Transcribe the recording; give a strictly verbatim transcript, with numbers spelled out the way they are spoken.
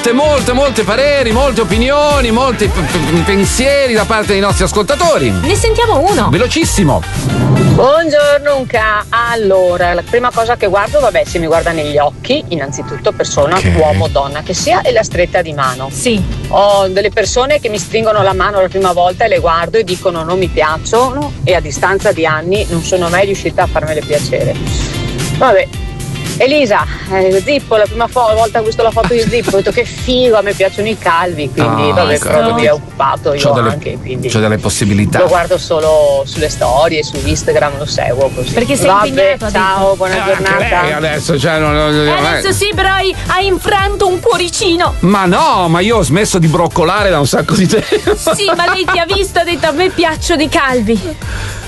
molte, molte, molte pareri, molte opinioni, molti p- p- pensieri da parte dei nostri ascoltatori. Ne sentiamo uno. Velocissimo. Buongiorno Unca. Allora, la prima cosa che guardo, vabbè, se mi guarda negli occhi, innanzitutto persona, Ok. uomo, donna che sia, e la stretta di mano. Sì. Ho delle persone che mi stringono la mano la prima volta e le guardo e dicono non mi piacciono, e a distanza di anni non sono mai riuscita a farmele piacere. Vabbè. Elisa, eh, Zippo, la prima fo- volta che ho visto la foto di Zippo ho detto che figo, a me piacciono i calvi, quindi Ah, vabbè, ecco. però non mi è occupato io C'ho delle, anche, quindi c'ho delle possibilità. lo guardo solo sulle storie, su Instagram, lo seguo così. Perché sei Vabbè, impegnato, ha ciao, detto. buona Eh, anche giornata. lei adesso, cioè, non, non- Eh, adesso sì, però hai, hai infranto un cuoricino. Ma no, ma io ho smesso di broccolare da un sacco di tempo. Sì, ma lei ti ha visto e ha detto a me piacciono i calvi.